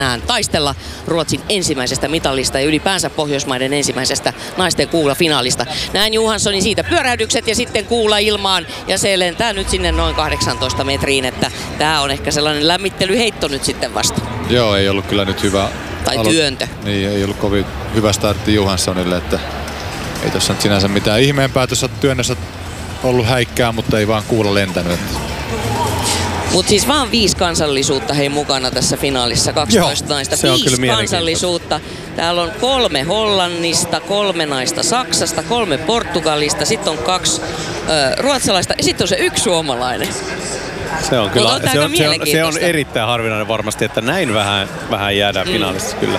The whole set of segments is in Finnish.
taistella Ruotsin ensimmäisestä mitalista ja ylipäänsä Pohjoismaiden ensimmäisestä naisten kuulafinaalista. Näin Johanssonin siitä pyörähdykset ja sitten kuula ilmaan ja se lentää nyt sinne noin 18 metriin, että tää on ehkä sellainen lämmittelyheitto nyt sitten vasta. Joo, ei ollut kyllä nyt hyvä. Tai työntö. Niin, ei ollut kovin hyvä startti Johanssonille, että ei tossa nyt sinänsä mitään ihmeempää tuossa työnnössä ollut häikkää, mutta ei vaan kuula lentänyt. Mutta siis vaan 5 kansallisuutta hei mukana tässä finaalissa, 12 naista, 5 kansallisuutta. Täällä on 3 Hollannista, 3 naista Saksasta, 3 Portugalista, sitten on 2 ruotsalaista ja sitten on se 1 suomalainen. Se on kyllä, se on erittäin harvinainen varmasti, että näin vähän jäädään finaalissa kyllä.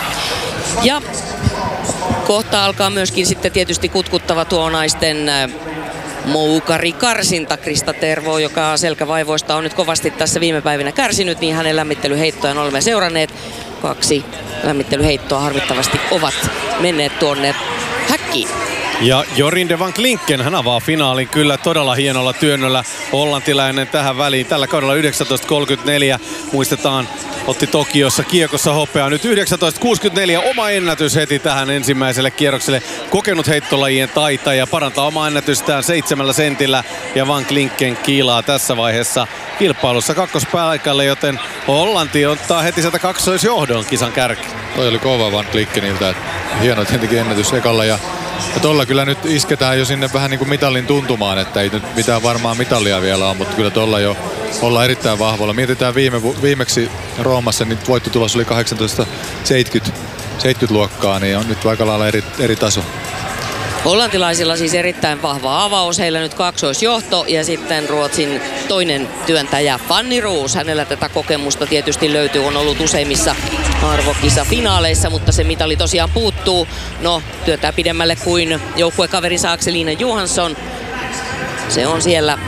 Ja kohta alkaa myöskin sitten tietysti kutkuttava tuo naisten moukarikarsinta. Krista Tervo, joka selkävaivoista on nyt kovasti tässä viime päivinä kärsinyt, niin hänen lämmittelyheittojaan olemme seuranneet. 2 lämmittelyheittoa harmittavasti ovat menneet tuonne häkkiin. Ja Jorinde van Klinken, hän avaa finaalin kyllä todella hienolla työnnöllä. Hollantilainen tähän väliin. Tällä kaudella 19.34 muistetaan, otti Tokiossa kiekossa hopeaa. Nyt 19.64 oma ennätys heti tähän ensimmäiselle kierrokselle. Kokenut heittolajien taitaja parantaa omaa ennätystään 7 sentillä. Ja van Klinken kiilaa tässä vaiheessa kilpailussa kakkospaikalle, joten Hollanti ottaa heti sieltä kaksoisjohdon kisan kärki. Toi oli kova van Klinkeniltä. Hieno tietenkin ennätys ekalla ja tuolla kyllä nyt isketään jo sinne vähän niin kuin mitalin tuntumaan, että ei nyt mitään varmaan mitalia vielä ole, mutta kyllä tuolla jo ollaan erittäin vahvalla. Mietitään viimeksi Roomassa, niin voittotulos oli 1870 luokkaa, niin on nyt aika lailla eri taso. Hollantilaisilla siis erittäin vahva avaus, heillä nyt kaksoisjohto ja sitten Ruotsin toinen työntäjä Fanny Roos. Hänellä tätä kokemusta tietysti löytyy, on ollut useimmissa arvokisafinaaleissa, mutta se mitali tosiaan puuttuu. No, työntää pidemmälle kuin joukkuekaverinsa Axelina Johansson. Se on siellä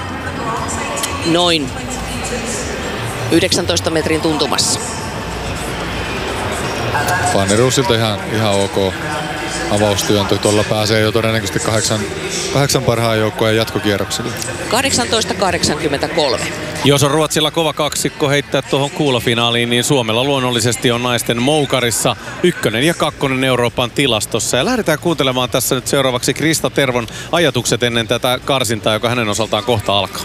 noin 19 metrin tuntumassa. Fanny Roosilta ihan ok avaustyöntö. Tuolla pääsee jo todennäköisesti 8 parhaan joukkueen jatkokierroksille. 18.83. Jos on Ruotsilla kova kaksikko heittää tuohon kuulofinaaliin, niin Suomella luonnollisesti on naisten moukarissa 1. ja 2. Euroopan tilastossa. Ja lähdetään kuuntelemaan tässä nyt seuraavaksi Krista Tervon ajatukset ennen tätä karsintaa, joka hänen osaltaan kohta alkaa.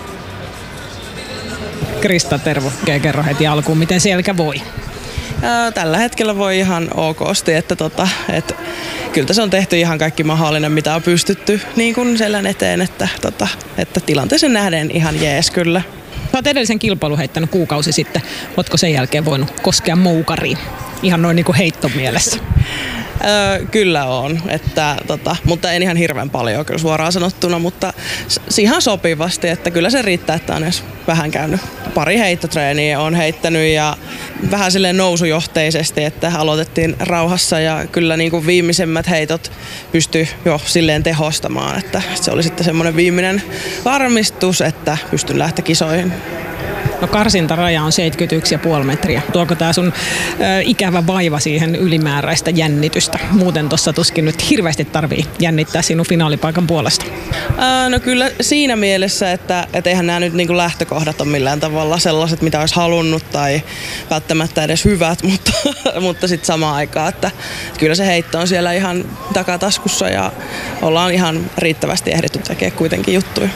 Krista Tervo, kerro heti alkuun, miten selkä voi? Tällä hetkellä voi ihan okosti, että kyllä se on tehty ihan kaikki mahdollinen, mitä on pystytty niin kuin selän eteen, että tilanteeseen nähden ihan jees kyllä. Olet edellisen kilpailun heittänyt kuukausi sitten. Oletko sen jälkeen voinut koskea moukariin? Ihan noin niin kuin heittomielessä. Kyllä on, mutta en ihan hirveän paljon kyllä suoraan sanottuna, mutta ihan sopivasti, että kyllä se riittää, että on edes vähän käynyt. Pari heittotreeniä on heittänyt ja vähän silleen nousujohteisesti, että aloitettiin rauhassa ja kyllä niin kuin viimeisemmät heitot pystyi jo silleen tehostamaan, että se oli sitten semmoinen viimeinen varmistus, että pystyn lähteä kisoihin. No karsintaraja on 71,5 metriä. Tuoko tää sun ikävä vaiva siihen ylimääräistä jännitystä? Muuten tossa tuskin nyt hirveästi tarvii jännittää sinun finaalipaikan puolesta. No kyllä siinä mielessä, että eihän nämä nyt niinku lähtökohdat ole millään tavalla sellaiset, mitä olisi halunnut tai välttämättä edes hyvät, mutta sitten samaan aikaan, että kyllä se heitto on siellä ihan takataskussa ja ollaan ihan riittävästi ehditty tekemään kuitenkin juttuja.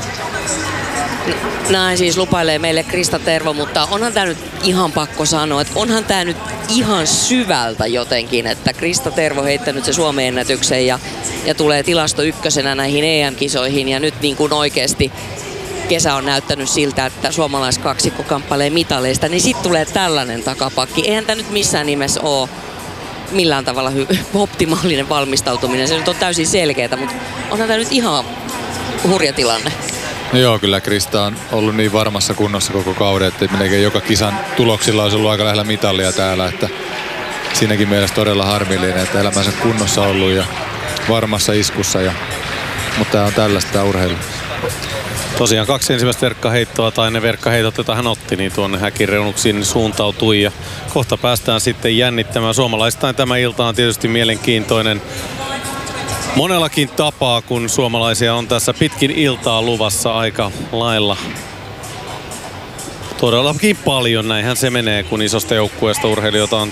Näin siis lupailee meille Krista Tervo, mutta onhan tää nyt ihan pakko sanoa, että onhan tää nyt ihan syvältä jotenkin, että Krista Tervo heittänyt se Suomen ennätyksen ja tulee tilasto ykkösenä näihin EM-kisoihin ja nyt niin kuin oikeesti kesä on näyttänyt siltä, että suomalaiskaksikko kamppailee mitaleista, niin sit tulee tällainen takapakki. Eihän tää nyt missään nimessä oo millään tavalla optimaalinen valmistautuminen, se nyt on täysin selkeätä, mutta onhan tää nyt ihan hurja tilanne. No joo, kyllä Krista on ollut niin varmassa kunnossa koko kauden, että melkein joka kisan tuloksilla olisi ollut aika lähellä mitalia täällä, että siinäkin mielessä todella harmillinen, että elämänsä kunnossa ollut ja varmassa iskussa, mutta tämä on tällaista urheilua. Tosiaan 2 ensimmäistä verkkaheittoa tai ne verkkaheitot, joita hän otti, niin tuonne häkin reunuksiin suuntautui ja kohta päästään sitten jännittämään. Suomalaistain tämä ilta on tietysti mielenkiintoinen monellakin tapaa, kun suomalaisia on tässä pitkin iltaa luvassa aika lailla. Todellakin paljon, näinhän se menee, kun isosta joukkueesta urheilijoita on